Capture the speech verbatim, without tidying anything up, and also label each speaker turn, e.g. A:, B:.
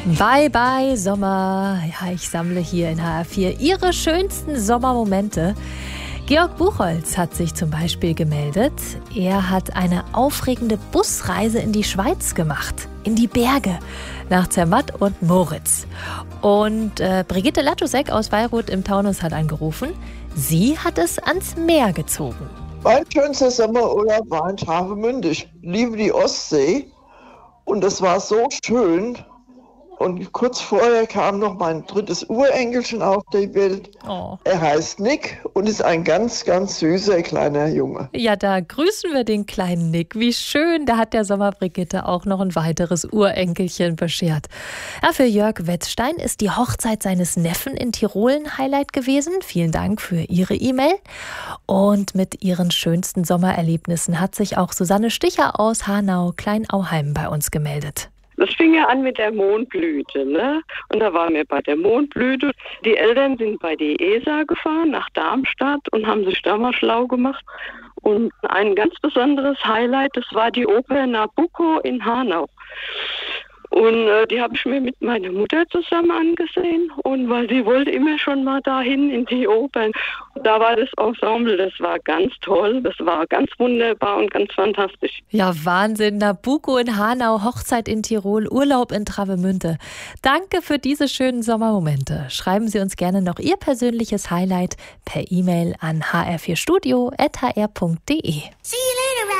A: Bye bye Sommer. Ja, ich sammle hier in H R vier Ihre schönsten Sommermomente. Georg Buchholz hat sich zum Beispiel gemeldet. Er hat eine aufregende Busreise in die Schweiz gemacht, in die Berge, nach Zermatt und Moritz. Und äh, Brigitte Latusek aus Weilroth im Taunus hat angerufen. Sie hat es ans Meer gezogen.
B: Mein schönster Sommerurlaub war in Travemünde. Ich liebe die Ostsee und es war so schön. Und kurz vorher kam noch mein drittes Urenkelchen auf die Welt.
A: Oh.
B: Er heißt Nick und ist ein ganz, ganz süßer kleiner Junge.
A: Ja, da grüßen wir den kleinen Nick. Wie schön, da hat der Sommer Brigitte auch noch ein weiteres Urenkelchen beschert. Ja, für Jörg Wetzstein ist die Hochzeit seines Neffen in Tirol ein Highlight gewesen. Vielen Dank für Ihre E-Mail. Und mit ihren schönsten Sommererlebnissen hat sich auch Susanne Sticher aus Hanau-Kleinauheim bei uns gemeldet.
C: Das fing ja an mit der Mondblüte, ne? Und da waren wir bei der Mondblüte. Die Eltern sind bei die E S A gefahren, nach Darmstadt, und haben sich da mal schlau gemacht. Und ein ganz besonderes Highlight, das war die Oper Nabucco in Hanau. Und äh, die habe ich mir mit meiner Mutter zusammen angesehen. Und weil sie wollte immer schon mal dahin in die Opern. Und da war das Ensemble, das war ganz toll. Das war ganz wunderbar und ganz fantastisch.
A: Ja, Wahnsinn. Nabucco in Hanau, Hochzeit in Tirol, Urlaub in Travemünde. Danke für diese schönen Sommermomente. Schreiben Sie uns gerne noch Ihr persönliches Highlight per E-Mail an h r vier studio at h r punkt d e.